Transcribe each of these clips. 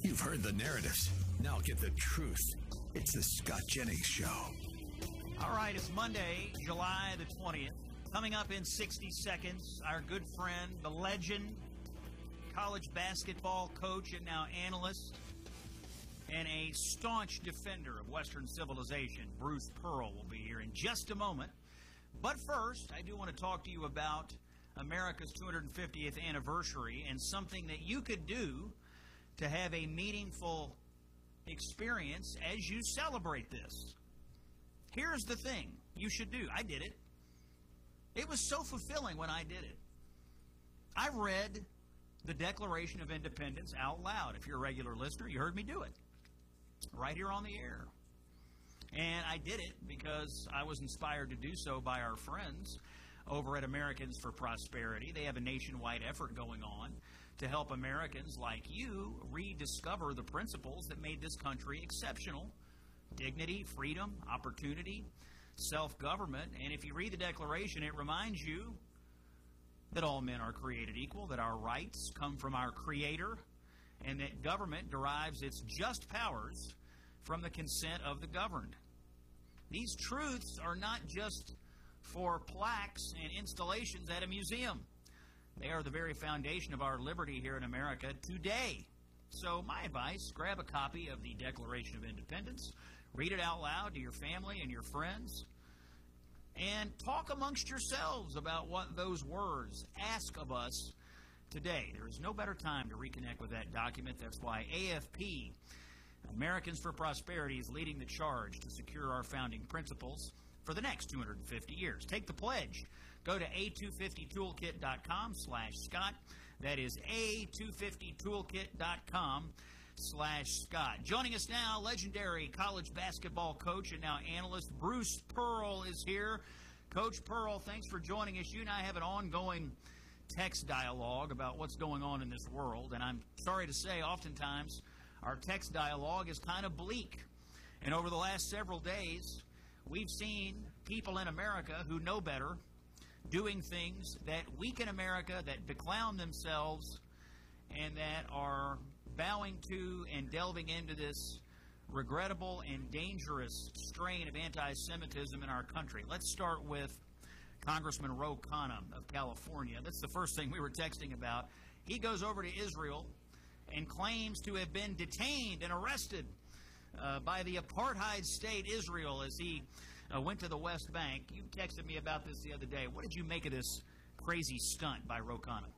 You've heard the narratives. Now get the truth. It's the Scott Jennings Show. All right, it's Monday, July the 20th. Coming up in 60 seconds, our good friend, the legend, college basketball coach and now analyst, and a staunch defender of Western civilization, Bruce Pearl, will be here in just a moment. But first, I do want to talk to you about America's 250th anniversary and something that you could do to have a meaningful experience as you celebrate this. Here's the thing you should do. I did it. It was so fulfilling when I did it. I read the Declaration of Independence out loud. If you're a regular listener, you heard me do it right here on the air. And I did it because I was inspired to do so by our friends over at Americans for Prosperity. They have a nationwide effort going on to help Americans like you rediscover the principles that made this country exceptional. Dignity, freedom, opportunity, self-government. And if you read the Declaration, it reminds you that all men are created equal, that our rights come from our Creator, and that government derives its just powers from the consent of the governed. These truths are not just for plaques and installations at a museum. They are the very foundation of our liberty here in America today. So my advice, grab a copy of the Declaration of Independence, read it out loud to your family and your friends, and talk amongst yourselves about what those words ask of us today. There is no better time to reconnect with that document. That's why AFP, Americans for Prosperity, is leading the charge to secure our founding principles for the next 250 years. Take the pledge. Go to a250toolkit.com/Scott. That is a250toolkit.com/Scott. Joining us now, legendary college basketball coach and now analyst Bruce Pearl is here. Coach Pearl, thanks for joining us. You and I have an ongoing text dialogue about what's going on in this world, and I'm sorry to say oftentimes our text dialogue is kind of bleak. And over the last several days, we've seen people in America who know better doing things that weaken America, that beclown themselves, and that are bowing to and delving into this regrettable and dangerous strain of anti-Semitism in our country. Let's start with Congressman Ro Khanna of California. That's the first thing we were texting about. He goes over to Israel and claims to have been detained and arrested by the apartheid state Israel as he went to the West Bank. You texted me about this the other day. What did you make of this crazy stunt by Ro Khanna?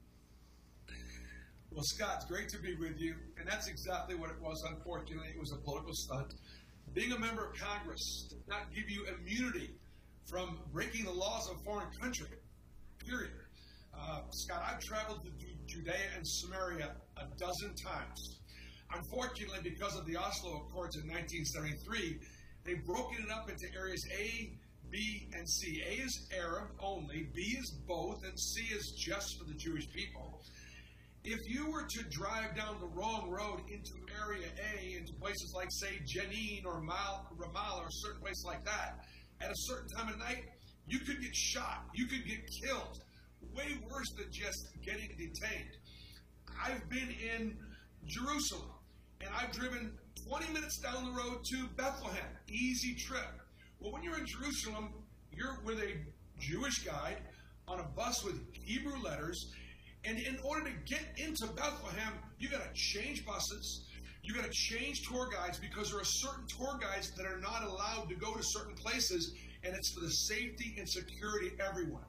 Well, Scott, it's great to be with you. And that's exactly what it was, unfortunately. It was a political stunt. Being a member of Congress does not give you immunity from breaking the laws of a foreign country, period. Scott, I've traveled to Judea and Samaria a dozen times. Unfortunately, because of the Oslo Accords in 1973, they've broken it up into areas A, B, and C. A is Arab only, B is both, and C is just for the Jewish people. If you were to drive down the wrong road into Area A, into places like, say, Jenin or Ramallah or certain places like that, at a certain time of night, you could get shot. You could get killed. Way worse than just getting detained. I've been in Jerusalem, and I've driven 20 minutes down the road to Bethlehem. Easy trip. Well, when you're in Jerusalem, you're with a Jewish guide on a bus with Hebrew letters, and in order to get into Bethlehem, you got to change buses. You got to change tour guides because there are certain tour guides that are not allowed to go to certain places, and it's for the safety and security of everyone.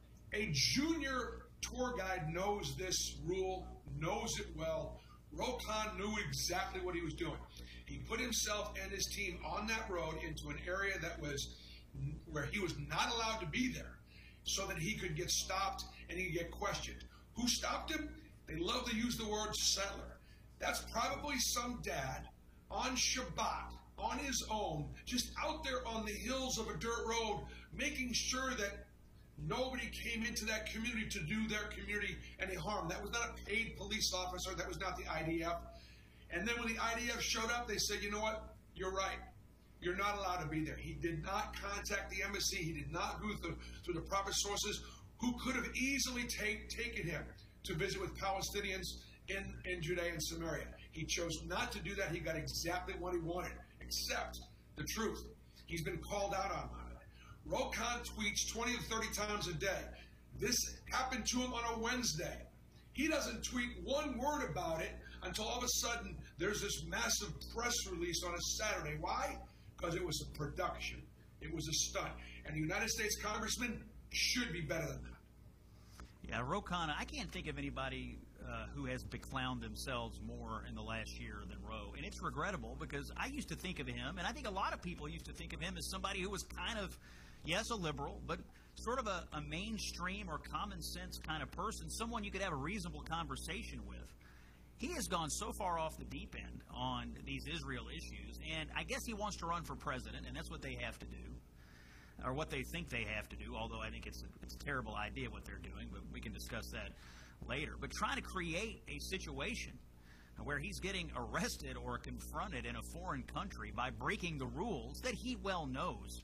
A junior tour guide knows this rule, knows it well. Ro Khanna knew exactly what he was doing. He put himself and his team on that road into an area that was where he was not allowed to be there so that he could get stopped and he could get questioned. Who stopped him? They love to use the word settler. That's probably some dad on Shabbat, on his own, just out there on the hills of a dirt road, making sure that nobody came into that community to do their community any harm. That was not a paid police officer. That was not the IDF. And then when the IDF showed up, they said, you know what? You're right. You're not allowed to be there. He did not contact the embassy. He did not go through the proper sources who could have easily taken him to visit with Palestinians in Judea and Samaria. He chose not to do that. He got exactly what he wanted, except the truth. He's been called out on it. Rokan tweets 20 to 30 times a day. This happened to him on a Wednesday. He doesn't tweet one word about it until all of a sudden there's this massive press release on a Saturday. Why? Because it was a production. It was a stunt. And the United States congressman should be better than that. Yeah, Rokan, I can't think of anybody who has beclowned themselves more in the last year than Ro. And it's regrettable because I used to think of him, and I think a lot of people used to think of him as somebody who was kind of, yes, a liberal, but sort of a mainstream or common sense kind of person, someone you could have a reasonable conversation with. He has gone so far off the deep end on these Israel issues, and I guess he wants to run for president, and that's what they have to do, or what they think they have to do, although I think it's a terrible idea what they're doing, but we can discuss that later. But trying to create a situation where he's getting arrested or confronted in a foreign country by breaking the rules that he well knows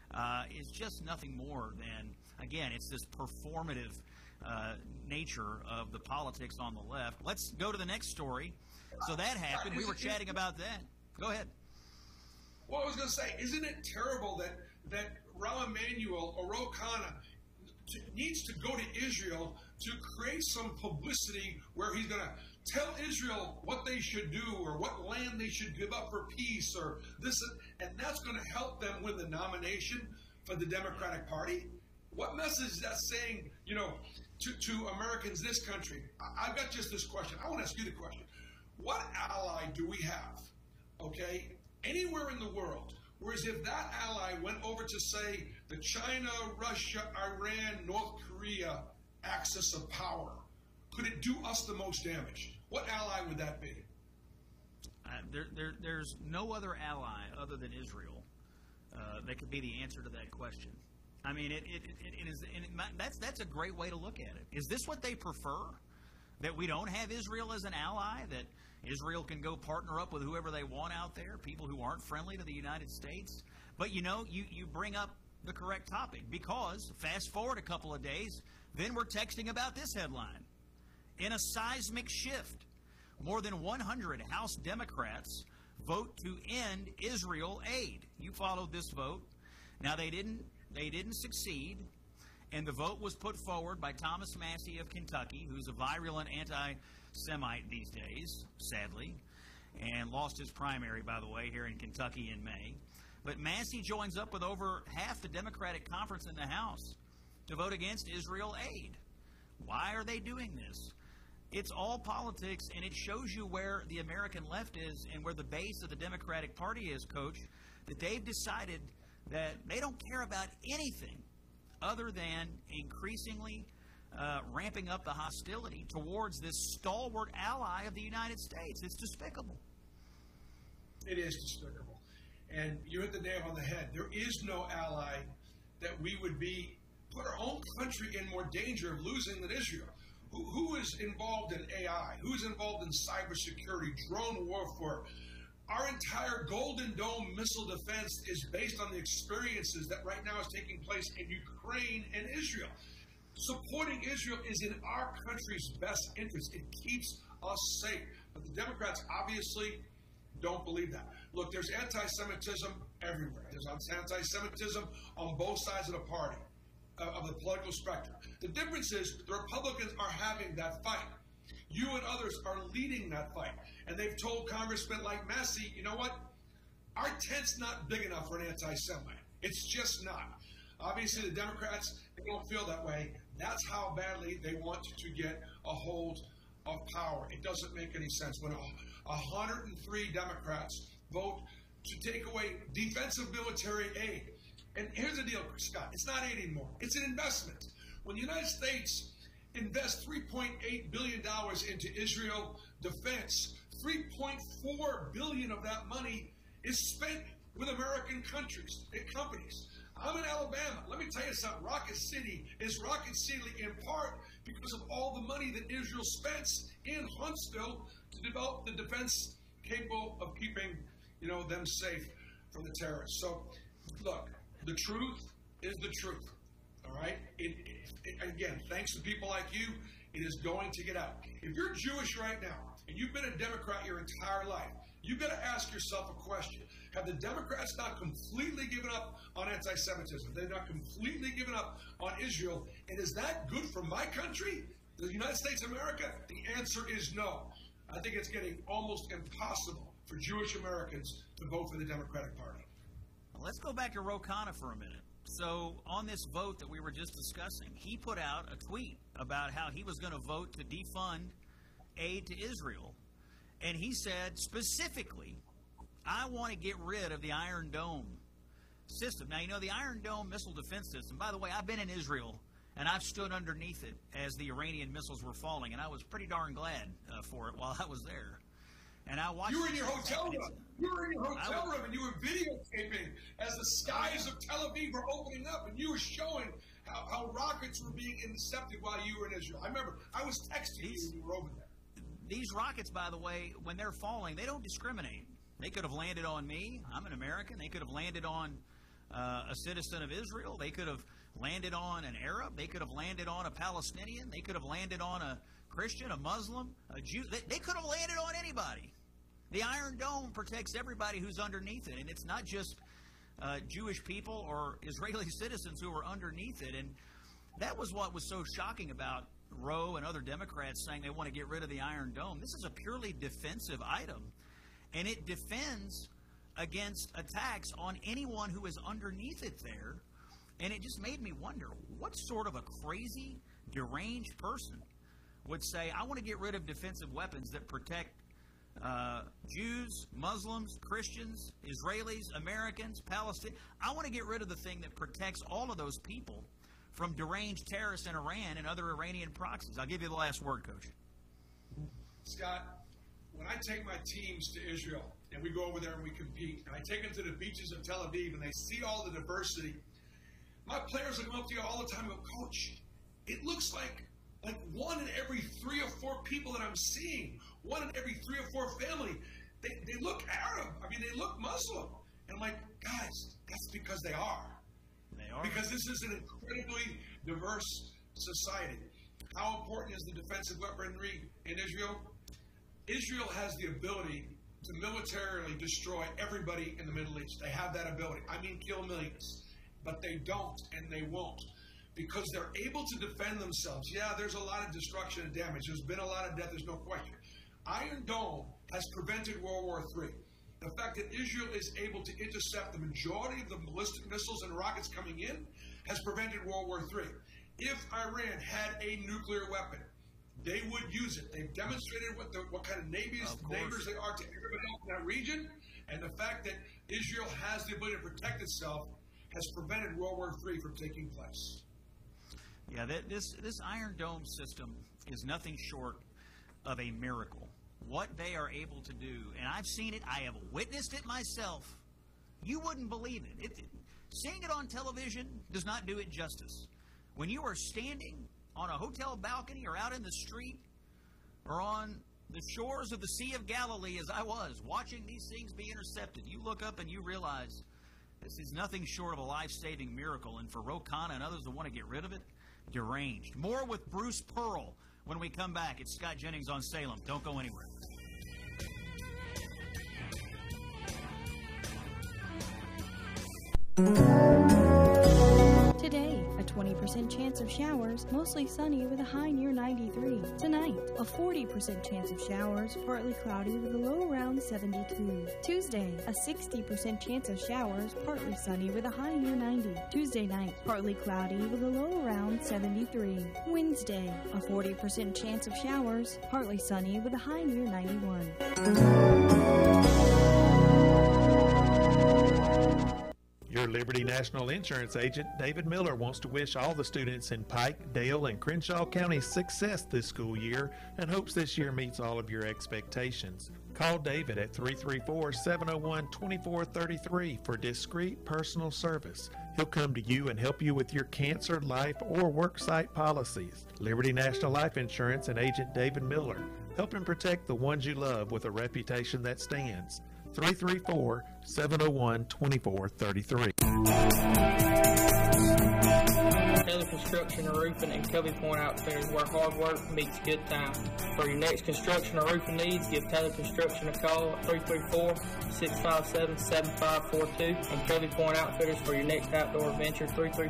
is just nothing more than, again, it's this performative nature of the politics on the left. Let's go to the next story. So that happened. We were chatting about that. Go ahead. Well, I was going to say, isn't it terrible that Rahm Emanuel or Ro Khanna needs to go to Israel to create some publicity where he's going to tell Israel what they should do or what land they should give up for peace or this, and that's going to help them win the nomination for the Democratic Party? What message is that saying, to Americans in this country? I've got just this question. I want to ask you the question. What ally do we have, okay, anywhere in the world, whereas if that ally went over to, say, the China, Russia, Iran, North Korea axis of power, could it do us the most damage? What ally would that be? There's no other ally other than Israel that could be the answer to that question. I mean, that's a great way to look at it. Is this what they prefer? That we don't have Israel as an ally? That Israel can go partner up with whoever they want out there, people who aren't friendly to the United States? But you bring up the correct topic, because fast forward a couple of days, then we're texting about this headline. In a seismic shift, more than 100 House Democrats vote to end Israel aid. You followed this vote. Now, they didn't succeed, and the vote was put forward by Thomas Massie of Kentucky, who's a virulent anti-Semite these days, sadly, and lost his primary, by the way, here in Kentucky in May. But Massie joins up with over half the Democratic conference in the House to vote against Israel aid. Why are they doing this? It's all politics, and it shows you where the American left is and where the base of the Democratic Party is, Coach, that they've decided that they don't care about anything other than increasingly ramping up the hostility towards this stalwart ally of the United States. It's despicable. It is despicable. And you hit the nail on the head. There is no ally that we would put our own country in more danger of losing than Israel. Who is involved in AI? Who's involved in cybersecurity, drone warfare? Our entire Golden Dome missile defense is based on the experiences that right now is taking place in Ukraine and Israel. Supporting Israel is in our country's best interest. It keeps us safe. But the Democrats obviously don't believe that. Look, there's anti-Semitism everywhere. There's anti-Semitism on both sides of the party, of the political spectrum. The difference is the Republicans are having that fight. You and others are leading that fight. And they've told congressmen like Massie, you know what? Our tent's not big enough for an anti-Semite. It's just not. Obviously, the Democrats, they don't feel that way. That's how badly they want to get a hold of power. It doesn't make any sense. When 103 Democrats vote to take away defensive military aid. And here's the deal, Scott. It's not aid anymore. It's an investment. When the United States invests $3.8 billion into Israel defense, $3.4 billion of that money is spent with American companies. I'm in Alabama. Let me tell you something. Rocket City is Rocket City in part because of all the money that Israel spends in Huntsville to develop the defense capable of keeping, them safe from the terrorists. So, look, the truth is the truth. All right? Again, thanks to people like you, it is going to get out. If you're Jewish right now and you've been a Democrat your entire life, you've got to ask yourself a question. Have the Democrats not completely given up on anti-Semitism? They've not completely given up on Israel. And is that good for my country, the United States of America? The answer is no. I think it's getting almost impossible for Jewish Americans to vote for the Democratic Party. Let's go back to Ro Khanna for a minute. So on this vote that we were just discussing, he put out a tweet about how he was going to vote to defund aid to Israel. And he said specifically, I want to get rid of the Iron Dome system. Now, you know, the Iron Dome missile defense system, by the way, I've been in Israel, and I've stood underneath it as the Iranian missiles were falling, and I was pretty darn glad for it while I was there. And I watched. You were in your hotel room. You were in your hotel room, and you were videotaping as the skies of Tel Aviv were opening up, and you were showing how rockets were being intercepted while you were in Israel. I remember. I was texting you when you were over there. These rockets, by the way, when they're falling, they don't discriminate. They could have landed on me. I'm an American. They could have landed on a citizen of Israel. They could have landed on an Arab. They could have landed on a Palestinian. They could have landed on a Christian, a Muslim, a Jew. They could have landed on anybody. The Iron Dome protects everybody who's underneath it, and it's not just Jewish people or Israeli citizens who are underneath it. And that was what was so shocking about Roe and other Democrats saying they want to get rid of the Iron Dome. This is a purely defensive item, and it defends against attacks on anyone who is underneath it there. And it just made me wonder, what sort of a crazy, deranged person would say, I want to get rid of defensive weapons that protect Jews, Muslims, Christians, Israelis, Americans, Palestinians. I want to get rid of the thing that protects all of those people from deranged terrorists in Iran and other Iranian proxies. I'll give you the last word, Coach. Scott, when I take my teams to Israel and we go over there and we compete, and I take them to the beaches of Tel Aviv and they see all the diversity, my players will come up to you all the time and go, Coach, it looks like one in every 3 or 4 people that I'm seeing, one in every 3 or 4 family, they look Arab. I mean, they look Muslim. And I'm like, guys, that's because they are. They are. Because this is an incredibly diverse society. How important is the defensive weaponry in Israel? Israel has the ability to militarily destroy everybody in the Middle East. They have that ability. I mean, kill millions. But they don't, and they won't. Because they're able to defend themselves. Yeah, there's a lot of destruction and damage. There's been a lot of death. There's no question. Iron Dome has prevented World War III. The fact that Israel is able to intercept the majority of the ballistic missiles and rockets coming in has prevented World War III. If Iran had a nuclear weapon, they would use it. They've demonstrated what kind of neighbors they are to everybody else in that region. And the fact that Israel has the ability to protect itself has prevented World War III from taking place. Yeah, this Iron Dome system is nothing short of a miracle. What they are able to do, and I've seen it, I have witnessed it myself. You wouldn't believe it. Seeing it on television does not do it justice. When you are standing on a hotel balcony or out in the street or on the shores of the Sea of Galilee, as I was, watching these things be intercepted, you look up and you realize this is nothing short of a life-saving miracle. And for Ro Khanna and others that want to get rid of it, deranged. More with Bruce Pearl when we come back. It's Scott Jennings on Salem. Don't go anywhere. Today, a 20% chance of showers, mostly sunny with a high near 93. Tonight, a 40% chance of showers, partly cloudy with a low around 72. Tuesday, a 60% chance of showers, partly sunny with a high near 90. Tuesday night, partly cloudy with a low around 73. Wednesday, a 40% chance of showers, partly sunny with a high near 91. Your Liberty National Insurance agent, David Miller, wants to wish all the students in Pike, Dale, and Crenshaw counties success this school year and hopes this year meets all of your expectations. Call David at 334-701-2433 for discreet personal service. He'll come to you and help you with your cancer, life, or worksite policies. Liberty National Life Insurance and agent David Miller, helping protect the ones you love with a reputation that stands. 334-701-2433. Taylor Construction and Roofing and Covey Point Outfitters, where hard work meets good time. For your next construction or roofing needs, give Taylor Construction a call at 334-657-7542 and Covey Point Outfitters for your next outdoor adventure,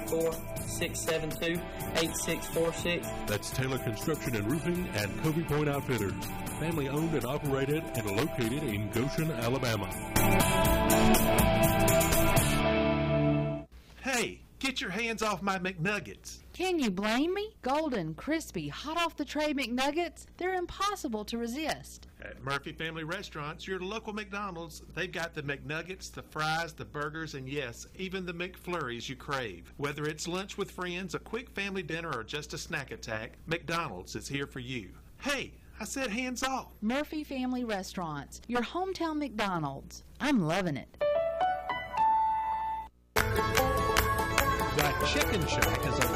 334-672-8646. That's Taylor Construction and Roofing and Covey Point Outfitters. Family owned and operated and located in Goshen, Alabama. Hey, get your hands off my McNuggets. Can you blame me? Golden, crispy, hot off the tray McNuggets, they're impossible to resist. At Murphy Family Restaurants, your local McDonald's, they've got the McNuggets, the fries, the burgers, and yes, even the McFlurries you crave. Whether it's lunch with friends, a quick family dinner, or just a snack attack, McDonald's is here for you. Hey, I said hands off. Murphy Family Restaurants, your hometown McDonald's. I'm loving it. The Chicken Shack is a